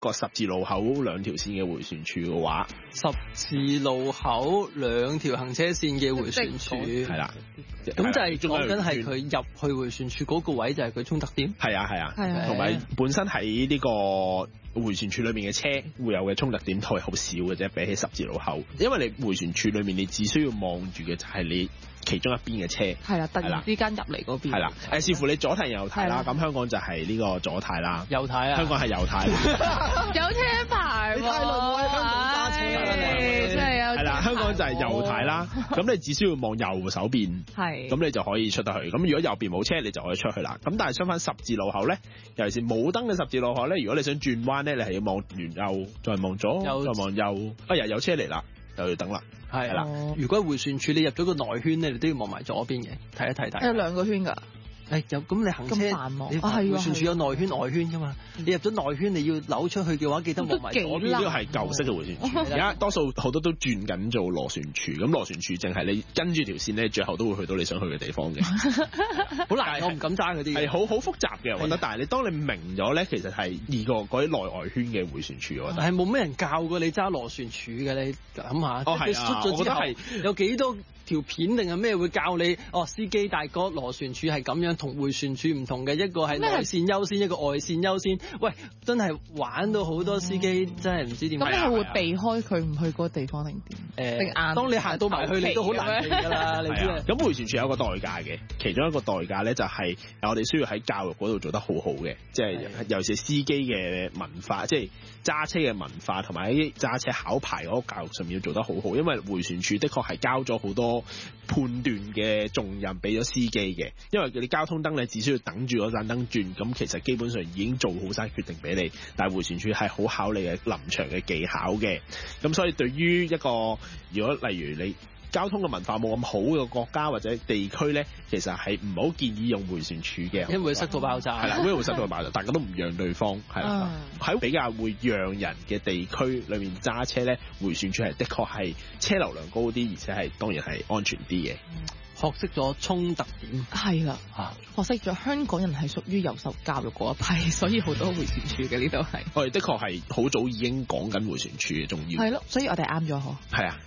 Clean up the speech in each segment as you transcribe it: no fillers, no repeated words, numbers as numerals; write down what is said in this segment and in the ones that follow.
個十字路口兩條線嘅迴旋處嘅話， 十字路口兩條行車線嘅迴旋處係啦， 咁就係講緊係佢入去迴旋處嗰個位就係佢衝突點。 係啊，同埋本身喺呢個迴旋處裏面嘅車會有嘅衝突點都係好少嘅啫，比起十字路口，因為你迴旋處裏面你只需要望住嘅就係你其中一邊嘅車， 係啦，突然之間入嚟嗰邊， 係啦，視乎你左軚右軚啦。咁香港就係呢個左軚啦， 右軚啊， 香港係右軚， 有車牌喎， 太耐喺香港揸車啦， 真係有。 係啦，香港就係右軚啦。咁你只需要望右手邊， 係， 咁你就可以出得去。咁如果右邊冇車，你就可以出去啦。咁但係相反十字路口咧，尤其是冇燈嘅十字路口咧，如果你想轉彎咧，你係要望完右，再望左，再望右。有車嚟啦，又要等啦。 係啦，如果迴旋處你入咗個內圈咧，你都要望埋左邊嘅，睇一睇。 有兩個圈㗎。 咁你行車，你迴旋處有內圈外圈㗎嘛？你入咗內圈，你要扭出去嘅話，記得望埋左邊。 呢個係舊式嘅迴旋處，而家多數好多都轉緊做螺旋處。咁螺旋處淨係你跟住條線咧，最後都會去到你想去嘅地方嘅。 好難，我唔敢揸嗰啲。 係好複雜嘅，我覺得。但係你當你明咗咧，其實係易過嗰啲內外圈嘅迴旋處。我覺得係冇咩人教過你揸螺旋處嘅，你諗下。 係啊，我覺得係有幾多條片定係咩會教你？司機大哥螺旋處係咁樣，同迴旋處唔同嘅，一個係內線優先，一個外線優先。喂，真係玩到好多司機真係唔知點。 咁你係會避開佢唔去嗰個地方定點？當你行到埋去，你都好難避㗎啦。你知啊？ 咁迴旋處有一個代價嘅，其中一個代價咧就係我哋需要喺教育嗰度做得好好嘅，即係尤其是司機嘅文化，即係揸車嘅文化，同埋喺揸車考牌嗰個教育上面要做得好好，因為迴旋處的確係交咗好多判斷嘅重任俾咗司機嘅，因為你交通燈你只需要等住嗰盞燈轉，咁其實基本上已經做好晒決定俾你。但係迴旋處係好考你嘅臨場嘅技巧嘅，咁所以對於一個如果例如你交通嘅文化冇咁好嘅國家或者地區咧，其實係唔好建議用迴旋處嘅， 因為會塞到爆炸。 係啦，因為會塞到爆炸，大家都唔讓對方係啦。喺比較會讓人嘅地區裏面揸車咧，迴旋處係的確係車流量高啲，而且係當然係安全啲嘅。 學識咗衝突點係啦，學識咗香港人係屬於由受教育嗰一批，所以好多迴旋處嘅呢度係。 我哋的確係好早已經講緊迴旋處嘅重要。 係咯，所以我哋啱咗嗬。 係啊。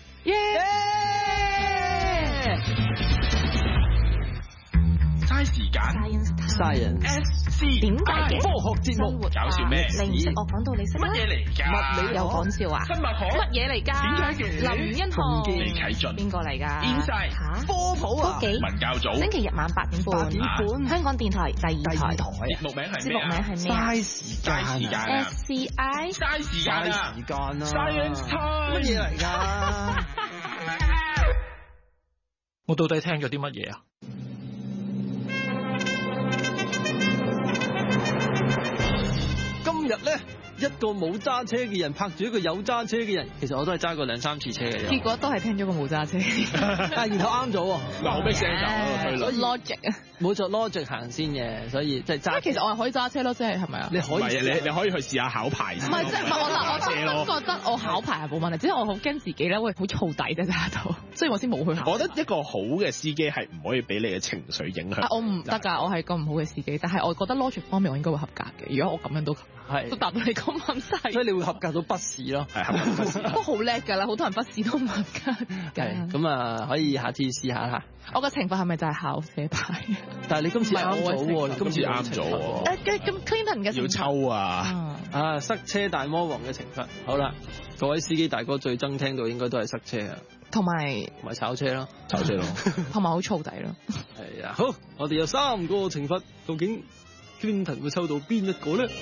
嘥時間 ，Science， 點解嘅？ 科學節目搞笑咩？ 你唔識我講到你識乜嘢嚟㗎？ 物理有講笑啊？ 生物學乜嘢嚟㗎？ 點解嘅？ 林欣彤、 李啟俊， 邊個嚟㗎 ？Inside 嚇， 科普啊！ 文教組， 星期日晚8點半，香港電台第二台。 節目名係咩啊？ 嘥時間啊 SCI 嘥時間啊！ 時間啊 ！Science time 乜嘢嚟㗎？ 我到底聽咗啲乜嘢啊？ 今日咧，一個冇揸車嘅人拍住一個有揸車嘅人，其實我都係揸過2-3次車嘅。 結果都係聽咗個冇揸車， 然後啱咗喎， 嗱，咩聲就 logic 啊， 冇錯 logic 行先嘅，所以即係揸。 其實我係可以揸車咯，即係係咪啊？ 你可以，你可以去試下考牌。 唔係，即係我真覺得我考牌係冇問題，只係我好驚自己咧會好燥底啫揸到，所以我先冇去考。 我覺得一個好嘅司機係唔可以俾你嘅情緒影響。 我唔得㗎，我係個唔好嘅司機，但係我覺得 logic 方面我應該會合格嘅。如果我咁樣都達到你咁細， 所以你會合格到筆試咯。 係合格筆試都好叻㗎啦，好多人筆試都唔合格。 係咁啊，可以下次試下嚇。 我個懲罰係咪就係考車牌？ 但係你今次啱咗喎，你今次啱咗喎。 咁 Clinton 嘅要抽啊！ 塞車大魔王嘅懲罰。好啦，各位司機大哥最憎聽到應該都係塞車啊， 同埋炒車咯， 同埋好燥底咯。 係啊，好，我哋有3個懲罰，究竟 Clinton 會抽到邊一個咧？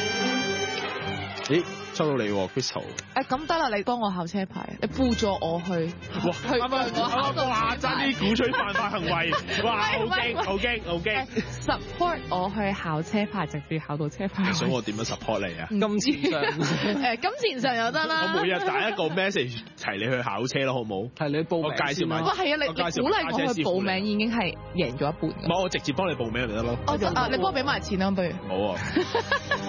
咦，抽到你喎 Crystal。 咁得啦，你幫我考車牌，你輔助我去。 啱啱我考到哇！爭啲鼓吹犯法行為，哇！好驚。 support 我去考車牌，直接考到車牌。 你想我點樣 support 你啊？ 金錢上， 金錢上又得啦。 我每日打一個 message 提你去考車咯，好唔好？ 係你報名， 我介紹埋。 係啊，你鼓勵我去報名已經係贏咗一半。 唔係，我直接幫你報名就得咯。 你幫我俾埋錢啦，不如。 好啊。